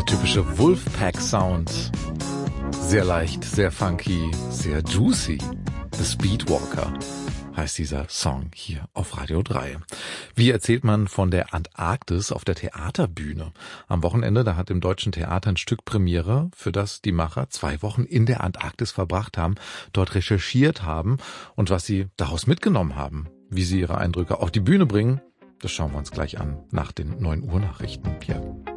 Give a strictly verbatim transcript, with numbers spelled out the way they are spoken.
typische Wolfpack-Sound. Sehr leicht, sehr funky, sehr juicy. The Speedwalker heißt dieser Song hier auf Radio drei. Wie erzählt man von der Antarktis auf der Theaterbühne? Am Wochenende, da hat im Deutschen Theater ein Stück Premiere, für das die Macher zwei Wochen in der Antarktis verbracht haben, dort recherchiert haben und was sie daraus mitgenommen haben. Wie sie ihre Eindrücke auf die Bühne bringen, das schauen wir uns gleich an nach den neun Uhr Nachrichten. Pierre.